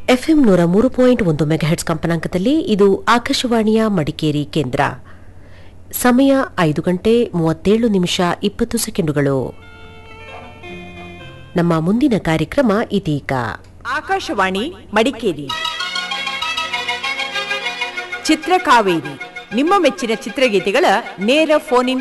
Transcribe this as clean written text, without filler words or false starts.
FM 103.1 megahertz ಕಂಪನಾಂಕದಲ್ಲಿ ಇದು ಆಕಾಶವಾಣಿಯ ಮಡಿಕೇರಿ ಕೇಂದ್ರ. ಸಮಯ 5:37 ನಮ್ಮ ಮುಂದಿನ ಕಾರ್ಯಕ್ರಮ ಇದೀಗ. ಆಕಾಶವಾಣಿ ಮಡಿಕೇರಿ ಚಿತ್ರಕಾವೇರಿ, ನಿಮ್ಮ ಮೆಚ್ಚಿನ ಚಿತ್ರಗೀತೆಗಳ ನೇರ ಫೋನ್ ಇನ್